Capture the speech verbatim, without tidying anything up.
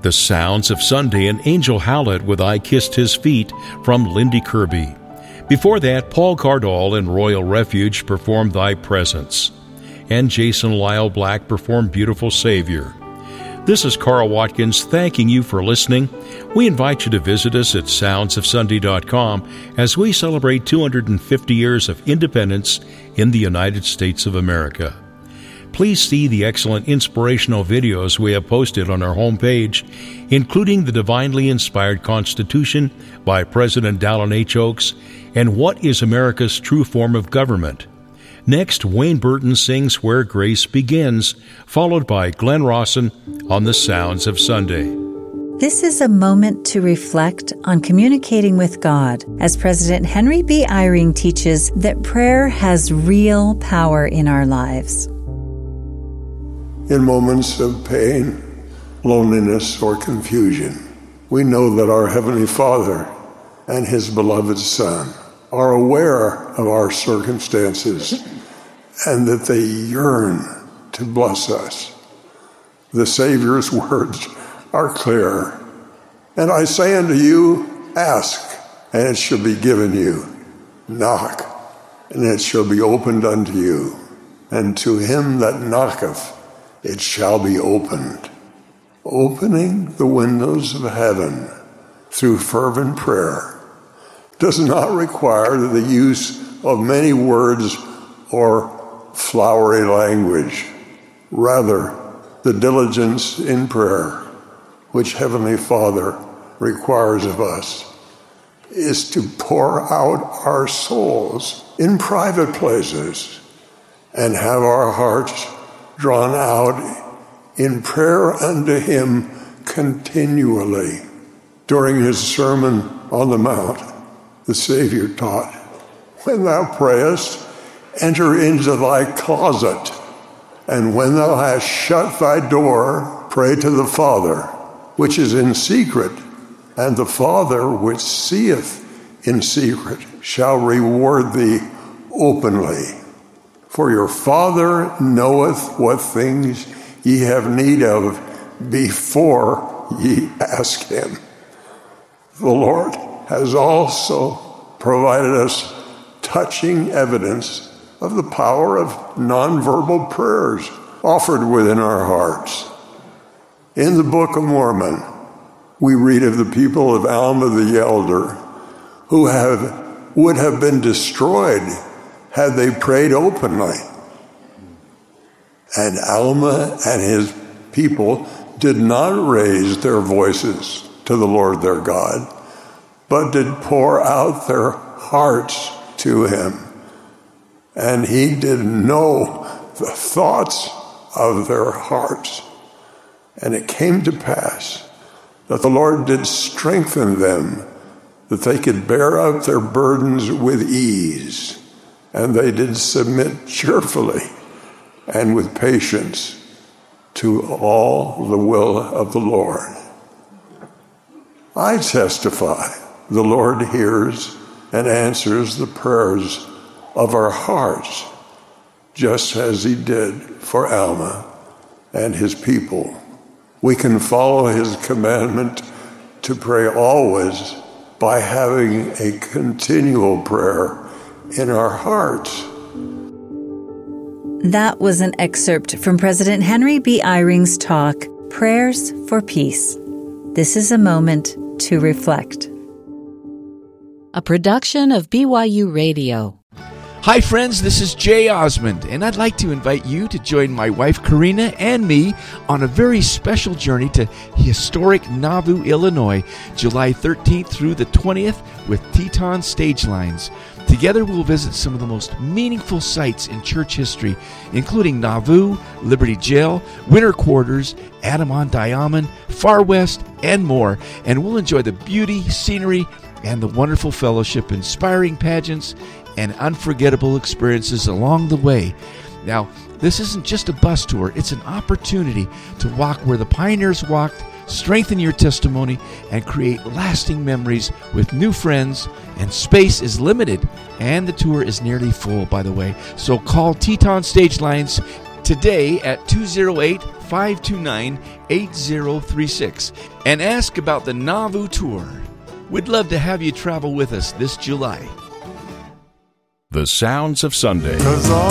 The Sounds of Sunday and Angel Hallett with I Kissed His Feet from Lindy Kirby. Before that, Paul Cardall and Royal Refuge performed Thy Presence. And Jason Lyle Black performed Beautiful Savior. This is Carl Watkins thanking you for listening. We invite you to visit us at sounds of sunday dot com as we celebrate two hundred fifty years of independence in the United States of America. Please see the excellent inspirational videos we have posted on our homepage, including the Divinely Inspired Constitution by President Dallin H. Oaks and What is America's True Form of Government. Next, Wayne Burton sings Where Grace Begins, followed by Glenn Rawson on The Sounds of Sunday. This is a moment to reflect on communicating with God, as President Henry B. Eyring teaches that prayer has real power in our lives. In moments of pain, loneliness, or confusion, we know that our Heavenly Father and His beloved Son are aware of our circumstances and that they yearn to bless us. The Savior's words are clear. And I say unto you, ask, and it shall be given you. Knock, and it shall be opened unto you. And to him that knocketh, it shall be opened. Opening the windows of heaven through fervent prayer does not require the use of many words or flowery language. Rather, the diligence in prayer, which Heavenly Father requires of us, is to pour out our souls in private places and have our hearts drawn out in prayer unto Him continually. During His Sermon on the Mount, the Savior taught, when thou prayest, enter into thy closet, and when thou hast shut thy door, pray to the Father, which is in secret, and the Father which seeth in secret shall reward thee openly. For your Father knoweth what things ye have need of before ye ask Him. The Lord has also provided us touching evidence of the power of nonverbal prayers offered within our hearts. In the Book of Mormon, we read of the people of Alma the Elder who have would have been destroyed had they prayed openly. And Alma and his people did not raise their voices to the Lord their God, but did pour out their hearts to Him. And He did know the thoughts of their hearts. And it came to pass that the Lord did strengthen them, that they could bear up their burdens with ease. And they did submit cheerfully and with patience to all the will of the Lord. I testify the Lord hears and answers the prayers of our hearts, just as He did for Alma and his people. We can follow His commandment to pray always by having a continual prayer in our hearts. That was an excerpt from President Henry B. Eyring's talk, Prayers for Peace. This is a moment to reflect. A production of B Y U Radio. Hi friends, this is Jay Osmond, and I'd like to invite you to join my wife Karina and me on a very special journey to historic Nauvoo, Illinois, July thirteenth through the twentieth with Teton Stage Lines. Together we'll visit some of the most meaningful sites in church history, including Nauvoo, Liberty Jail, Winter Quarters, Adam-on-Diamond, Far West, and more. And we'll enjoy the beauty, scenery, and the wonderful fellowship, inspiring pageants, and unforgettable experiences along the way. Now, this isn't just a bus tour, it's an opportunity to walk where the pioneers walked, strengthen your testimony, and create lasting memories with new friends. And space is limited, and the tour is nearly full, by the way. So call Teton Stage Lines, today at two oh eight, five two nine, eight oh three six and ask about the Nauvoo Tour. We'd love to have you travel with us this July. The Sounds of Sunday.